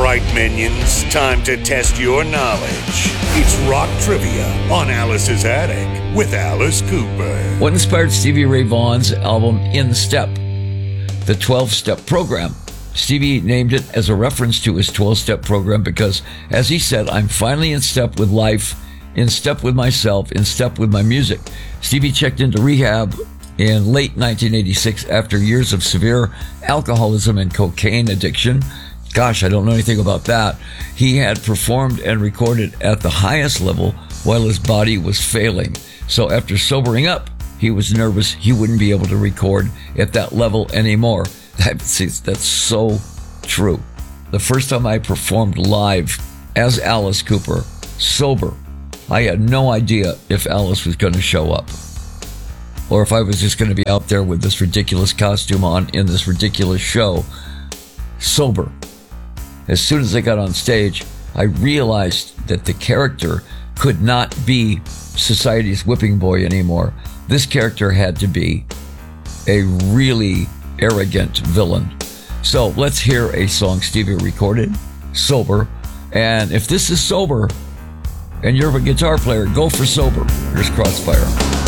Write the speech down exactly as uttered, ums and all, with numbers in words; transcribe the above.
right, minions? Time to test your knowledge. It's Rock Trivia on Alice's Attic with Alice Cooper. What inspired Stevie Ray Vaughan's album In Step? The twelve-step program. Stevie named it as a reference to his twelve-step program because, as he said, I'm finally in step with life, in step with myself, in step with my music. Stevie checked into rehab in late nineteen eighty-six after years of severe alcoholism and cocaine addiction. Gosh, I don't know anything about that. He had performed and recorded at the highest level while his body was failing. So after sobering up, he was nervous he wouldn't be able to record at that level anymore. That's, that's so true. The first time I performed live as Alice Cooper, sober, I had no idea if Alice was going to show up, or if I was just going to be out there with this ridiculous costume on in this ridiculous show, sober. As soon as I got on stage, I realized that the character could not be society's whipping boy anymore. This character had to be a really arrogant villain. So let's hear a song Stevie recorded, sober. And if this is sober, and you're a guitar player, go for sober. Here's Crossfire.